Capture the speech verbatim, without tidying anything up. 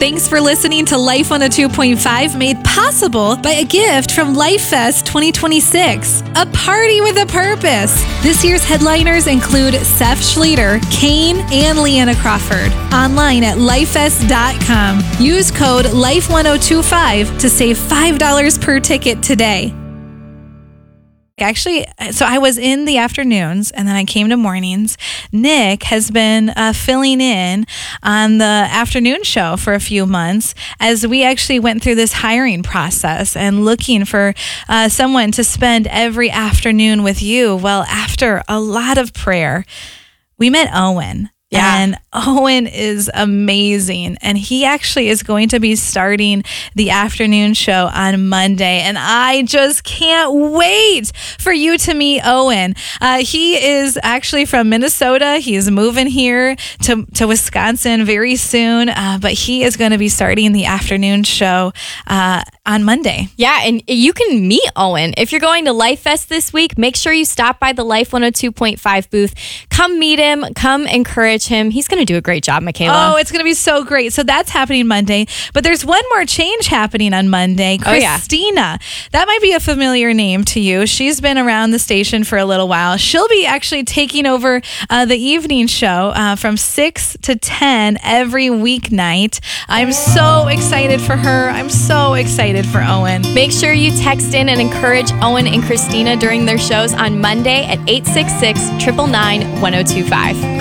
Thanks for listening to Life one oh two point five, made possible by a gift from Life Fest twenty twenty-six, a party with a purpose. This year's headliners include Seth Schlueter, Kane, and Leanna Crawford. Online at life fest dot com. Use code life one oh two five to save five dollars per ticket today. Actually, so I was in the afternoons and then I came to mornings. Nick has been uh, filling in on the afternoon show for a few months as we actually went through this hiring process and looking for uh, someone to spend every afternoon with you. Well, after a lot of prayer, we met Owen. Yeah. And Owen is amazing. And he actually is going to be starting the afternoon show on Monday. And I just can't wait for you to meet Owen. Uh, he is actually from Minnesota. He's moving here to, to Wisconsin very soon. Uh, but he is going to be starting the afternoon show uh, on Monday. Yeah. And you can meet Owen. If you're going to Life Fest this week, make sure you stop by the Life one oh two point five booth. Come meet him. Come encourage him. He's going to do a great job, Michaela. Oh, it's going to be so great. So that's happening Monday. But there's one more change happening on Monday. Christina. Oh, yeah. That might be a familiar name to you. She's been around the station for a little while. She'll be actually taking over uh, the evening show uh, from six to ten every weeknight. I'm so excited for her. I'm so excited for Owen. Make sure you text in and encourage Owen and Christina during their shows on Monday at eight six six, nine nine nine, one oh two five.